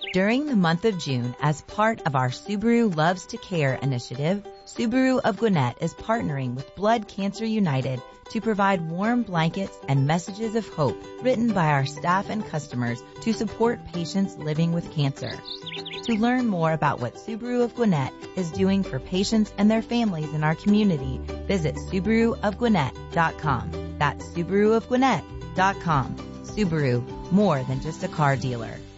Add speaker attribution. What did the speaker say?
Speaker 1: During the month of June, as part of our Subaru Loves to Care initiative, Subaru of Gwinnett is partnering with Blood Cancer United to provide warm blankets and messages of hope written by our staff and customers to support patients living with cancer. To learn more about what Subaru of Gwinnett is doing for patients and their families in our community, visit SubaruofGwinnett.com. That's SubaruofGwinnett.com. Subaru, more than just a car dealer.